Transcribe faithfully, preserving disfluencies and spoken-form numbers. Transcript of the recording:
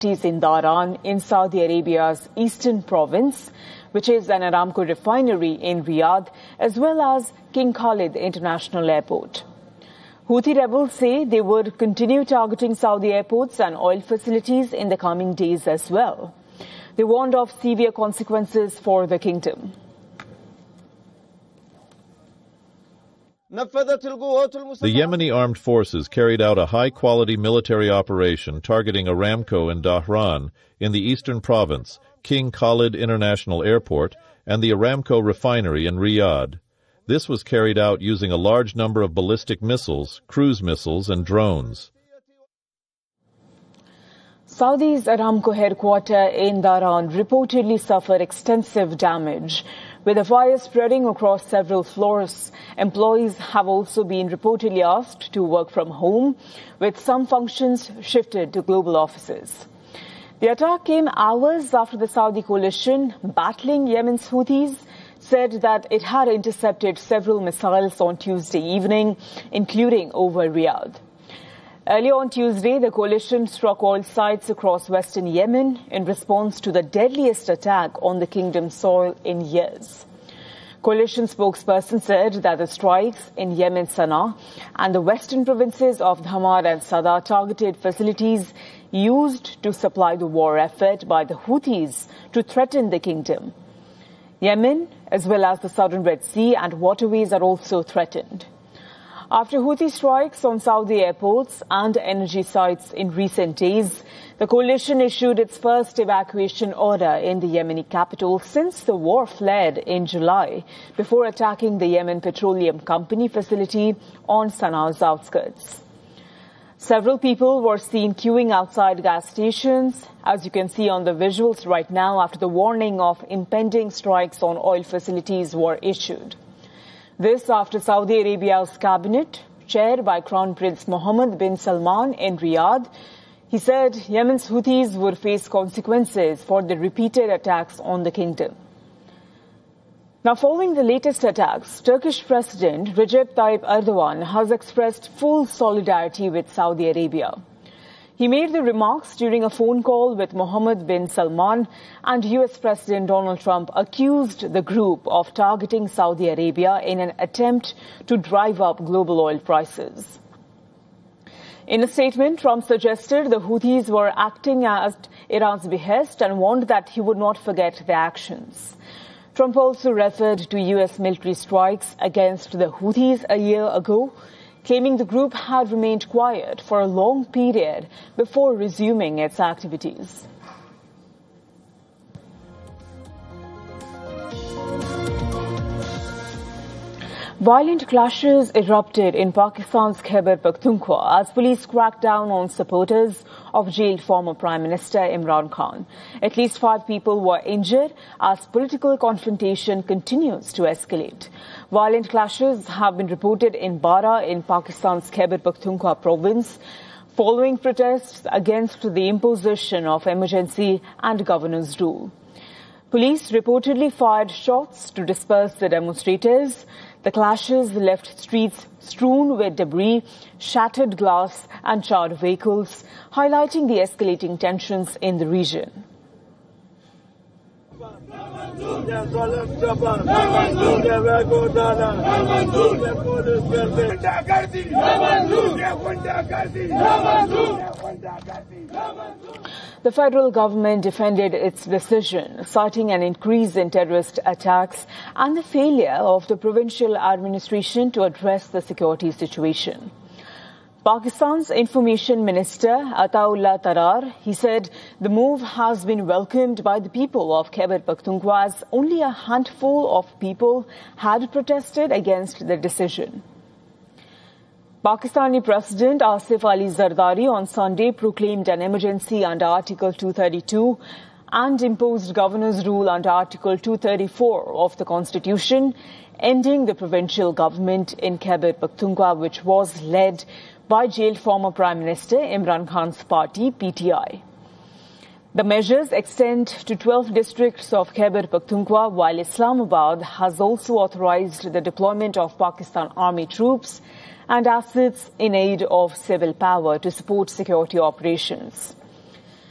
in Dhahran in Saudi Arabia's eastern province, which is an Aramco refinery in Riyadh, as well as King Khalid International Airport. Houthi rebels say they would continue targeting Saudi airports and oil facilities in the coming days as well. They warned of severe consequences for the kingdom. The Yemeni armed forces carried out a high-quality military operation targeting Aramco in Dhahran in the eastern province, King Khalid International Airport, and the Aramco refinery in Riyadh. This was carried out using a large number of ballistic missiles, cruise missiles, and drones. Saudi's Aramco headquarters in Dhahran reportedly suffered extensive damage. With the fire spreading across several floors, employees have also been reportedly asked to work from home, with some functions shifted to global offices. The attack came hours after the Saudi coalition, battling Yemen's Houthis, said that it had intercepted several missiles on Tuesday evening, including over Riyadh. Earlier on Tuesday, the coalition struck oil sites across western Yemen in response to the deadliest attack on the kingdom's soil in years. Coalition spokesperson said that the strikes in Yemen's Sana'a and the western provinces of Dhamar and Sada targeted facilities used to supply the war effort by the Houthis to threaten the kingdom. Yemen, as well as the southern Red Sea and waterways, are also threatened. After Houthi strikes on Saudi airports and energy sites in recent days, the coalition issued its first evacuation order in the Yemeni capital since the war flared in July, before attacking the Yemen Petroleum Company facility on Sana'a's outskirts. Several people were seen queuing outside gas stations, as you can see on the visuals right now, after the warning of impending strikes on oil facilities were issued. This after Saudi Arabia's cabinet, chaired by Crown Prince Mohammed bin Salman in Riyadh, he said Yemen's Houthis would face consequences for the repeated attacks on the kingdom. Now, following the latest attacks, Turkish President Recep Tayyip Erdogan has expressed full solidarity with Saudi Arabia. He made the remarks during a phone call with Mohammed bin Salman, and U S President Donald Trump accused the group of targeting Saudi Arabia in an attempt to drive up global oil prices. In a statement, Trump suggested the Houthis were acting at Iran's behest and warned that he would not forget their actions. Trump also referred to U S military strikes against the Houthis a year ago, claiming the group had remained quiet for a long period before resuming its activities. Violent clashes erupted in Pakistan's Khyber Pakhtunkhwa as police cracked down on supporters of jailed former Prime Minister Imran Khan. At least five people were injured as political confrontation continues to escalate. Violent clashes have been reported in Bara in Pakistan's Khyber Pakhtunkhwa province, following protests against the imposition of emergency and governor's rule. Police reportedly fired shots to disperse the demonstrators. The clashes left streets strewn with debris, shattered glass and charred vehicles, highlighting the escalating tensions in the region. The federal government defended its decision, citing an increase in terrorist attacks and the failure of the provincial administration to address the security situation. Pakistan's Information Minister Ataullah Tarar, he said the move has been welcomed by the people of Khyber Pakhtunkhwa as only a handful of people had protested against the decision. Pakistani President Asif Ali Zardari on Sunday proclaimed an emergency under Article two thirty-two and imposed governor's rule under Article two thirty-four of the Constitution, ending the provincial government in Khyber Pakhtunkhwa, which was led by jailed former Prime Minister Imran Khan's party, P T I. The measures extend to twelve districts of Khyber Pakhtunkhwa, while Islamabad has also authorized the deployment of Pakistan Army troops and assets in aid of civil power to support security operations.